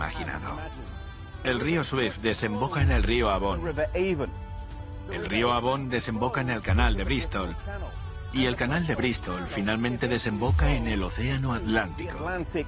imaginado. El río Swift desemboca en el río Avon. El río Avon desemboca en el canal de Bristol. Y el canal de Bristol finalmente desemboca en el Océano Atlántico.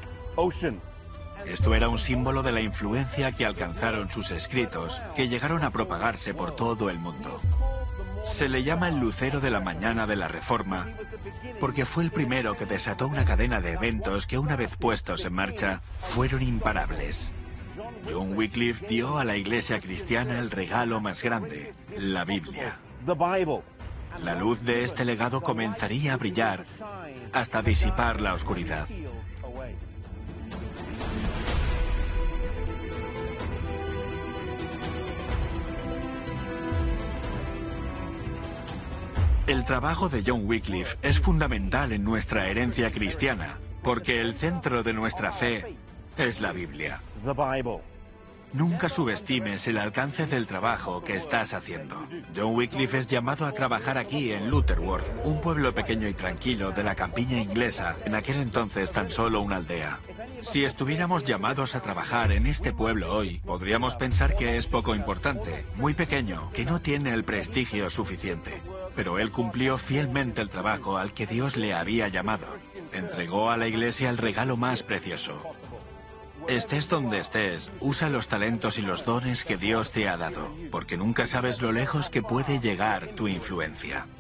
Esto era un símbolo de la influencia que alcanzaron sus escritos, que llegaron a propagarse por todo el mundo. Se le llama el lucero de la mañana de la Reforma, porque fue el primero que desató una cadena de eventos que, una vez puestos en marcha, fueron imparables. John Wycliffe dio a la Iglesia cristiana el regalo más grande, la Biblia. La luz de este legado comenzaría a brillar hasta disipar la oscuridad. El trabajo de John Wycliffe es fundamental en nuestra herencia cristiana, porque el centro de nuestra fe es la Biblia. Nunca subestimes el alcance del trabajo que estás haciendo. John Wycliffe es llamado a trabajar aquí en Lutterworth, un pueblo pequeño y tranquilo de la campiña inglesa, en aquel entonces tan solo una aldea. Si estuviéramos llamados a trabajar en este pueblo hoy, podríamos pensar que es poco importante, muy pequeño, que no tiene el prestigio suficiente. Pero él cumplió fielmente el trabajo al que Dios le había llamado. Entregó a la Iglesia el regalo más precioso. Estés donde estés, usa los talentos y los dones que Dios te ha dado, porque nunca sabes lo lejos que puede llegar tu influencia.